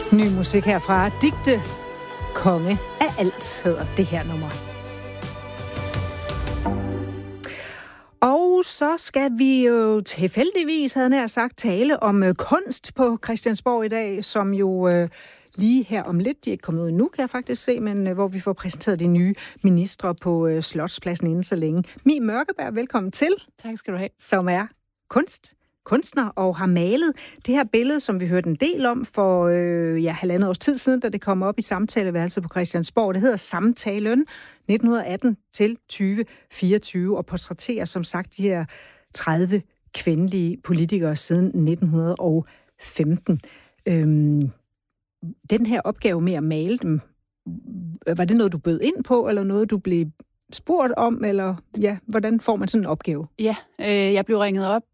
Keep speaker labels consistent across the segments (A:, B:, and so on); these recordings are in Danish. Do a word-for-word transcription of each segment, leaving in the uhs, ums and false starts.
A: Ny musik herfra. Digte konge af alt hedder det her nummer. Og så skal vi jo tilfældigvis, havde jeg sagt, tale om øh, kunst på Christiansborg i dag, som jo øh, lige her om lidt, de er ikke kommet ud nu, kan jeg faktisk se, men øh, hvor vi får præsenteret de nye ministre på øh, Slotspladsen inden så længe. Mie Mørkeberg, velkommen til.
B: Tak skal du have.
A: Som er kunst. kunstner og har malet det her billede, som vi hørte en del om for øh, ja, halvandet års tid siden, da det kom op i samtaleværelset på Christiansborg. Det hedder Samtalen nitten atten til tyve fireogtyve og portrætterer som sagt de her tredive kvindelige politikere siden nitten femten. Øhm, den her opgave med at male dem, var det noget, du bød ind på, eller noget, du blev spurgt om, eller ja, hvordan får man sådan en opgave?
B: Ja, øh, jeg blev ringet op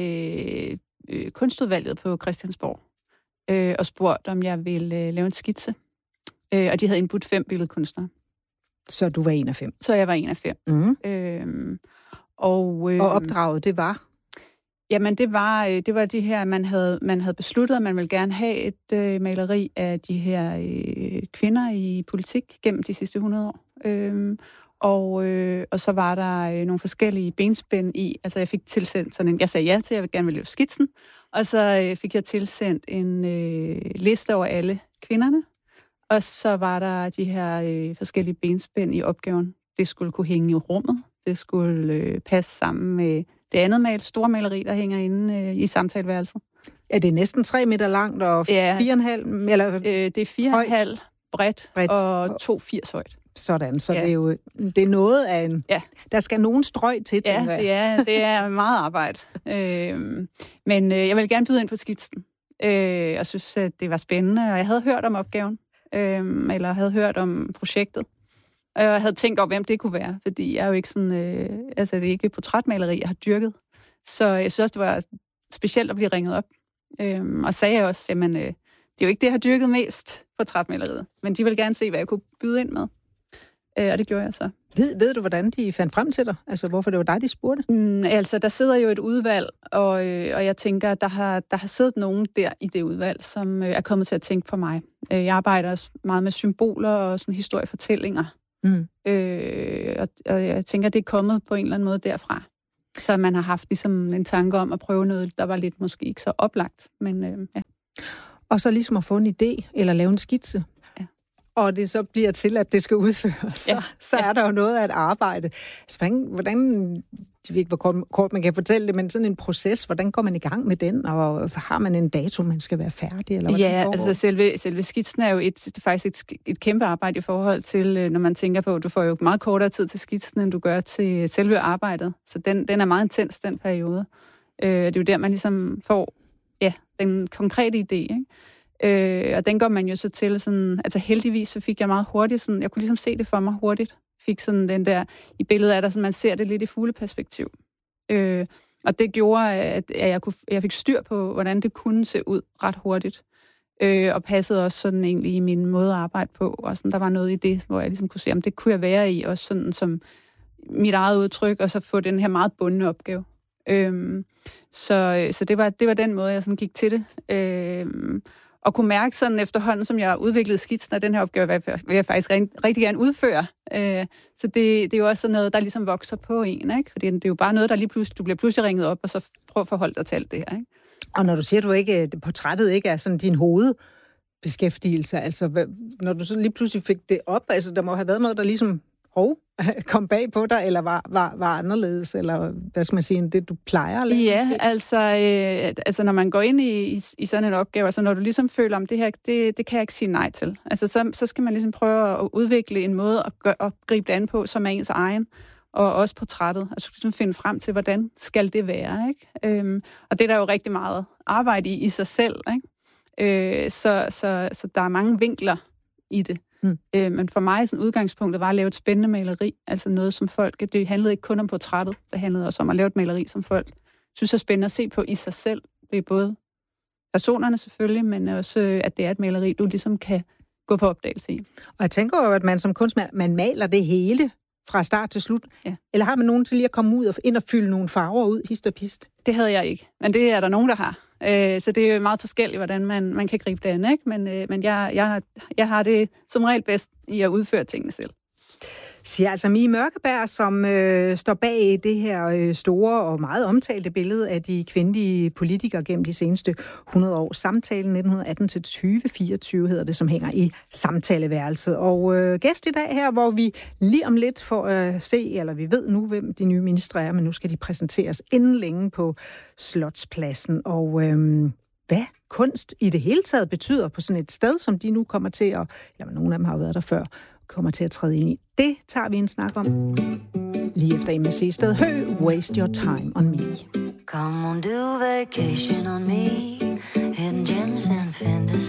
B: af øh, kunstudvalget på Christiansborg øh, og spurgt, om jeg ville øh, lave en skitse. Øh, og de havde indbudt fem billedkunstnere.
A: Så du var en af fem?
B: Så jeg var en af fem.
A: Mm.
B: Øh, og, øh,
A: og opdraget, det var?
B: Jamen, det var, øh, det var de her, man havde, man havde besluttet, at man ville gerne have et øh, maleri af de her øh, kvinder i politik gennem de sidste hundrede år. Øh, Og, øh, og så var der øh, nogle forskellige benspænd i. Altså, jeg fik tilsendt sådan en... Jeg sagde ja til, at jeg ville gerne ville lave skitsen. Og så øh, fik jeg tilsendt en øh, liste over alle kvinderne. Og så var der de her øh, forskellige benspænd i opgaven. Det skulle kunne hænge i rummet. Det skulle øh, passe sammen med det andet mal, store maleri, der hænger inde øh, i samtaleværelset.
A: Er det næsten tre meter langt og
B: ja,
A: fire og en halv? Eller
B: øh, det er fire og en halv bredt, bredt og to firs højt.
A: Sådan, så ja. det er jo det er noget af en...
B: Ja.
A: Der skal nogen strøg til,
B: ja,
A: tænker jeg.
B: det er, det er meget arbejde. øh, men øh, jeg vil gerne byde ind på skitsen. Øh, jeg synes, at det var spændende, og jeg havde hørt om opgaven, øh, eller havde hørt om projektet. Og jeg havde tænkt over, hvem det kunne være, fordi jeg er jo ikke sådan... Øh, altså, det er ikke portrætmaleri, jeg har dyrket. Så jeg synes også, det var specielt at blive ringet op. Øh, og sagde jeg også, jamen, øh, det er jo ikke det, jeg har dyrket mest, portrætmaleriet. Men de vil gerne se, hvad jeg kunne byde ind med. Og det gjorde jeg så.
A: Ved, ved du, hvordan de fandt frem til dig? Altså, hvorfor det var dig, de spurgte?
B: Mm, altså, der sidder jo et udvalg, og, øh, og jeg tænker, der har, der har siddet nogen der i det udvalg, som øh, er kommet til at tænke på mig. Øh, jeg arbejder også meget med symboler og sådan historiefortællinger. Mm. Øh, og, og jeg tænker, det er kommet på en eller anden måde derfra. Så man har haft ligesom en tanke om at prøve noget, der var lidt måske ikke så oplagt. Men, øh, ja.
A: Og så ligesom at få en idé, eller lave en skitse. Og det så bliver til, at det skal udføres, så, ja, så er ja. der jo noget af et arbejde. Altså, hvordan, hvordan, jeg ved ikke, hvor kort man kan fortælle det, men sådan en proces, hvordan går man i gang med den, og har man en dato, man skal være færdig? Eller
B: ja, altså selve, selve skitsen er jo et, det er faktisk et, et kæmpe arbejde i forhold til, når man tænker på, du får jo meget kortere tid til skitsen, end du gør til selve arbejdet. Så den, den er meget intens, den periode. Øh, det er jo der, man ligesom får ja, den konkrete idé, ikke? Øh, og den går man jo så til sådan, altså heldigvis så fik jeg meget hurtigt sådan, jeg kunne ligesom se det for mig hurtigt, fik sådan den der, i billedet er der sådan, man ser det lidt i fugleperspektiv. Øh, og det gjorde, at jeg, kunne, jeg fik styr på, hvordan det kunne se ud ret hurtigt. Øh, og passede også sådan egentlig i min måde at arbejde på, og sådan, der var noget i det, hvor jeg ligesom kunne se, om det kunne jeg være i, også sådan som mit eget udtryk, og så få den her meget bundne opgave. Øh, så så det, var, det var den måde, jeg sådan gik til det. Øh, Og kunne mærke sådan efterhånden, som jeg udviklede skitsen af den her opgave, vil jeg faktisk rigtig gerne udføre. Så det, det er jo også sådan noget, der ligesom vokser på en, ikke? Fordi det er jo bare noget, der lige pludselig, du bliver pludselig ringet op, og så prøver at forholde dig til alt det her, ikke?
A: Og når du siger, at du ikke, portrættet ikke er sådan din hovedbeskæftigelse, altså når du så lige pludselig fik det op, altså der må have været noget, der ligesom hov, kom bag på dig, eller var, var, var anderledes, eller hvad skal man sige, end det, du plejer at lave?
B: Ja, altså, øh, altså når man går ind i, i, i sådan en opgave, altså når du ligesom føler, om det her, det, det kan jeg ikke sige nej til. Altså så, så skal man ligesom prøve at udvikle en måde at, gøre, at gribe det an på, som er ens egen, og også portrættet. Altså ligesom finde frem til, hvordan skal det være, ikke? Øhm, og det er der jo rigtig meget arbejde i, i sig selv, ikke? Øh, så, så, så der er mange vinkler i det. Hmm. Øh, men for mig sådan udgangspunktet var at lave et spændende maleri, altså noget som folk, det handlede ikke kun om portrættet, det handlede også om at lave et maleri, som folk synes er spændende at se på i sig selv. Det er både personerne selvfølgelig, men også at det er et maleri, du ligesom kan gå på opdagelse i.
A: Og jeg tænker jo, at man som kunstner, man maler det hele fra start til slut.
B: Ja.
A: Eller har man nogen til lige at komme ud og ind og fylde nogle farver ud, hist og pist?
B: Det havde jeg ikke, men det er der nogen, der har. Øh, så det er meget forskelligt, hvordan man, man kan gribe det an, ikke? Men, øh, men jeg, jeg, jeg har det som regel bedst i at udføre tingene selv.
A: Siger altså Mie Mørkeberg, som øh, står bag det her øh, store og meget omtalte billede af de kvindelige politikere gennem de seneste hundrede år. Samtalen nitten atten til tyve fireogtyve hedder det, som hænger i samtaleværelset. Og øh, gæst i dag her, hvor vi lige om lidt får at øh, se, eller vi ved nu, hvem de nye ministre er, men nu skal de præsenteres inden længe på Slotspladsen. Og øh, hvad kunst i det hele taget betyder på sådan et sted, som de nu kommer til at, eller nogle af dem har været der før, kommer til at træde ind i. Det tager vi en snak om lige efter M S C sted. Hø, Waste Your Time on Me.
C: Come on, do vacation on me. Hidden gems and fantasy.